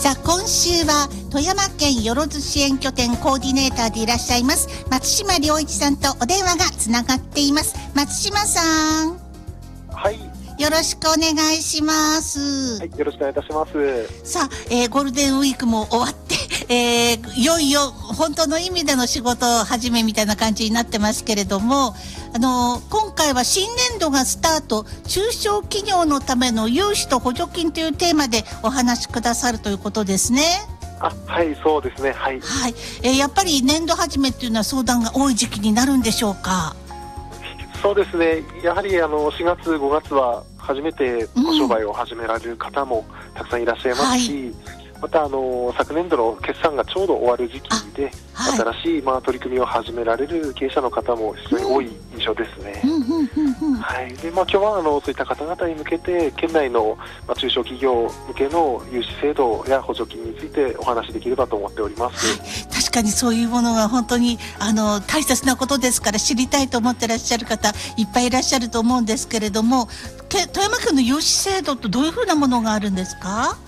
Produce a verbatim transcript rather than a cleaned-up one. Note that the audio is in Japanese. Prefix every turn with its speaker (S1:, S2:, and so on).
S1: さあ今週は富山県よろず支援拠点コーディネーターでいらっしゃいます松島良一さんとお電話がつながっています。松島さん、
S2: はい、
S1: よろしくお願いします。
S2: はい、よろしくお願いいたします。
S1: さあ、えー、ゴールデンウィークも終わって、えー、いよいよ本当の意味での仕事始めみたいな感じになってますけれども、あのー、今回は新年度がスタート、中小企業のための融資と補助金というテーマでお話しくださるということですね。
S2: あ、はい、そうですね。はい、
S1: はい、えー、やっぱり年度始めっていうのは相談が多い時期になるんでしょうか。
S2: そうですね。やはりあのしがつごがつは初めてご商売を始められる方もたくさんいらっしゃいますし、うん、はい、またあの昨年度の決算がちょうど終わる時期で、はい、新しい、まあ、取り組みを始められる経営者の方も非常に多い印象ですね。はい。で、まあ、今日はあのそういった方々に向けて県内の、まあ、中小企業向けの融資制度や補助金についてお話しできればと思っております。
S1: はい、確かにそういうものが本当にあの大切なことですから、知りたいと思ってらっしゃる方いっぱいいらっしゃると思うんですけれども、富山県の融資制度ってどういうふうなものがあるんですか？